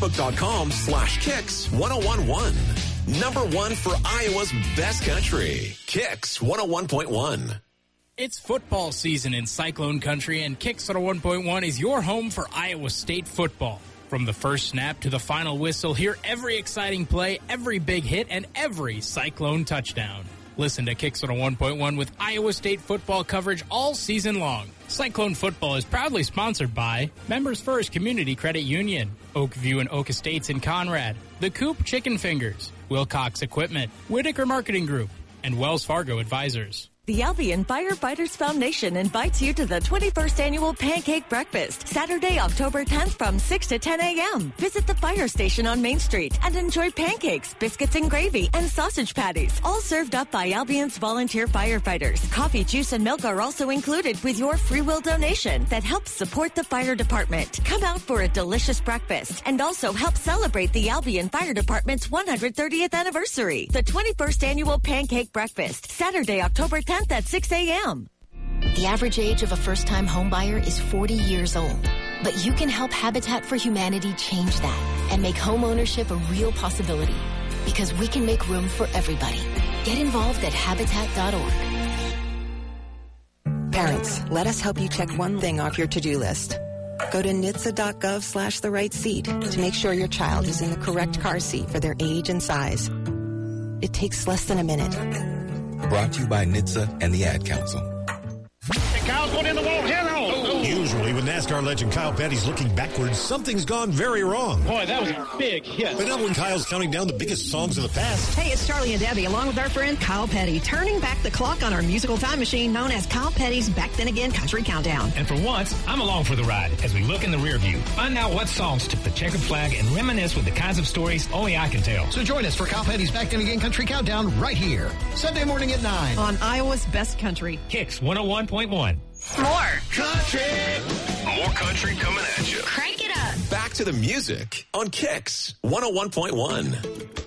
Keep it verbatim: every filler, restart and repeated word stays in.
Facebook.com slash Kicks 1011. Number one for Iowa's best country. Kicks one oh one point one. It's football season in Cyclone Country, and Kicks one oh one point one is your home for Iowa State football. From the first snap to the final whistle, hear every exciting play, every big hit, and every Cyclone touchdown. Listen to Kicks one oh one point one with Iowa State football coverage all season long. Cyclone football is proudly sponsored by Members First Community Credit Union, Oakview and Oak Estates in Conrad, The Coop Chicken Fingers, Wilcox Equipment, Whitaker Marketing Group, and Wells Fargo Advisors. The Albion Firefighters Foundation invites you to the twenty-first Annual Pancake Breakfast, Saturday, October tenth from six to ten a.m. Visit the fire station on Main Street and enjoy pancakes, biscuits and gravy, and sausage patties, all served up by Albion's volunteer firefighters. Coffee, juice, and milk are also included with your free will donation that helps support the fire department. Come out for a delicious breakfast and also help celebrate the Albion Fire Department's one hundred thirtieth anniversary. The twenty-first Annual Pancake Breakfast, Saturday, October tenth at six a.m. The average age of a first-time homebuyer is forty years old. But you can help Habitat for Humanity change that and make home ownership a real possibility. Because we can make room for everybody. Get involved at habitat dot org. Parents, let us help you check one thing off your to-do list. Go to N H T S A dot gov slash the right seat to make sure your child is in the correct car seat for their age and size. It takes less than a minute. Brought to you by N H T S A and the Ad Council. Kyle's going in the wall. Hello. Usually when NASCAR legend Kyle Petty's looking backwards, something's gone very wrong. Boy, that was a big hit. But not when Kyle's counting down the biggest songs of the past. Hey, it's Charlie and Debbie, along with our friend Kyle Petty, turning back the clock on our musical time machine known as Kyle Petty's Back Then Again Country Countdown. And for once, I'm along for the ride as we look in the rear view. Find out what songs took the checkered flag and reminisce with the kinds of stories only I can tell. So join us for Kyle Petty's Back Then Again Country Countdown right here, Sunday morning at nine. On Iowa's Best Country. Kicks one oh one point one. More country. More country coming at you. Crank it up. Back to the music on Kicks one oh one point one.